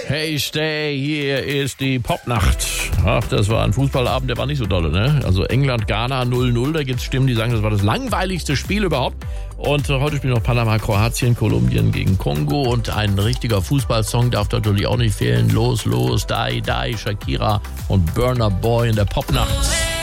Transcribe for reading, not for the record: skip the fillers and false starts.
Hey Stay, hier ist die Popnacht. Ach, das war ein Fußballabend, der war nicht so dolle, ne? Also England-Ghana 0-0, da gibt's Stimmen, die sagen, das war das langweiligste Spiel überhaupt. Und heute spielen noch Panama, Kroatien, Kolumbien gegen Kongo. Und ein richtiger Fußballsong darf natürlich auch nicht fehlen. Los, los, die, Shakira und Burna Boy in der Popnacht.